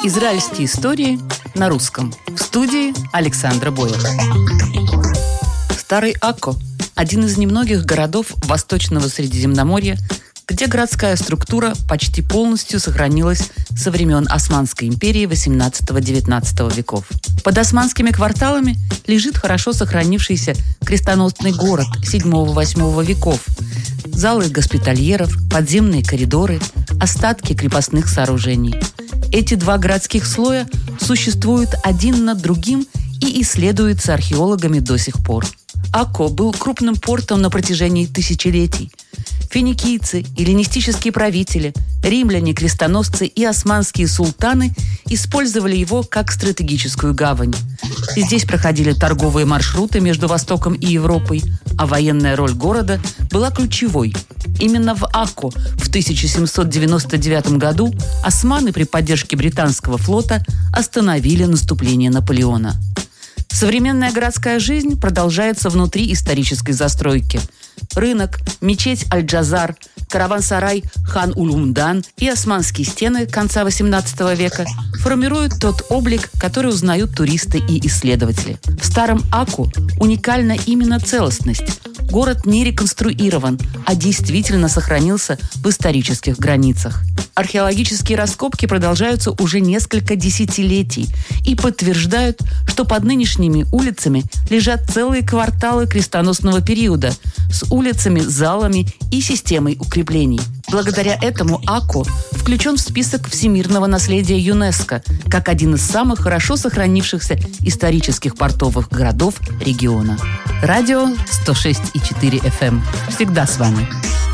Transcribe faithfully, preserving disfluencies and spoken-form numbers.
Израильские истории на русском. В студии Александра Бойлер. Старый Акко – один из немногих городов Восточного Средиземноморья, где городская структура почти полностью сохранилась со времен Османской империи восемнадцатого-девятнадцатого веков. Под османскими кварталами лежит хорошо сохранившийся крестоносный город седьмого-восьмого веков, залы госпитальеров, подземные коридоры, остатки крепостных сооружений. Эти два городских слоя существуют один над другим и исследуются археологами до сих пор. Акко был крупным портом на протяжении тысячелетий. Финикийцы, эллинистические правители, римляне, крестоносцы и османские султаны использовали его как стратегическую гавань. Здесь проходили торговые маршруты между Востоком и Европой, а военная роль города была ключевой. Именно в Акко в тысяча семьсот девяносто девятом году османы при поддержке британского флота остановили наступление Наполеона. Современная городская жизнь продолжается внутри исторической застройки. Рынок, мечеть Аль-Джазар, караван-сарай Хан-Улумдан и османские стены конца восемнадцатого века формируют тот облик, который узнают туристы и исследователи. В старом Акко уникальна именно целостность. Город не реконструирован, а действительно сохранился в исторических границах. Археологические раскопки продолжаются уже несколько десятилетий и подтверждают, что под нынешними улицами лежат целые кварталы крестоносного периода с улицами, залами и системой укреплений. Благодаря этому Акко включен в список всемирного наследия ЮНЕСКО как один из самых хорошо сохранившихся исторических портовых городов региона. Радио сто шесть и четыре эф эм. Всегда с вами.